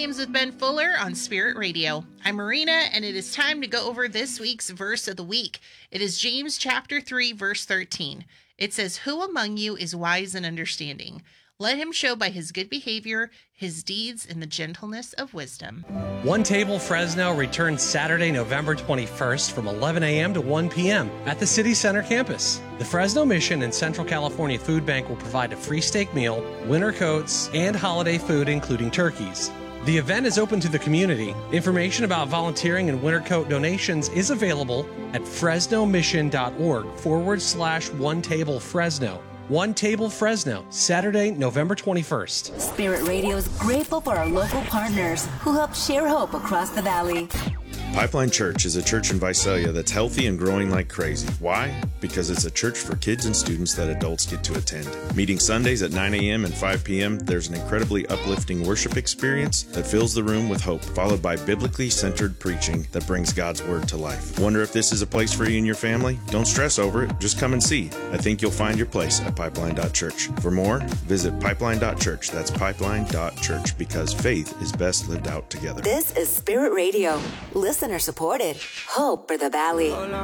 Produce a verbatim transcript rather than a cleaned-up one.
Games with Ben Fuller on Spirit Radio. I'm Marina, and it is time to go over this week's verse of the week. It is James chapter three, verse thirteen. It says, "Who among you is wise and understanding? Let him show by his good behavior his deeds in the gentleness of wisdom." One Table Fresno returns Saturday, November twenty-first from eleven a.m. to one p.m. at the City Center campus. The Fresno Mission and Central California Food Bank will provide a free steak meal, winter coats, and holiday food, including turkeys. The event is open to the community. Information about volunteering and winter coat donations is available at fresnomission.org forward slash one table Fresno. One Table Fresno, Saturday, November twenty-first. Spirit Radio is grateful for our local partners who help share hope across the valley. Pipeline Church is a church in Visalia that's healthy and growing like crazy. Why? Because it's a church for kids and students that adults get to attend. Meeting Sundays at nine a.m. and five p.m., there's an incredibly uplifting worship experience that fills the room with hope, followed by biblically centered preaching that brings God's Word to life. Wonder if this is a place for you and your family? Don't stress over it. Just come and see. I think you'll find your place at pipeline dot church. For more, visit pipeline dot church. That's pipeline dot church, because faith is best lived out together. This is Spirit Radio. Listener supported. Hope for the Valley.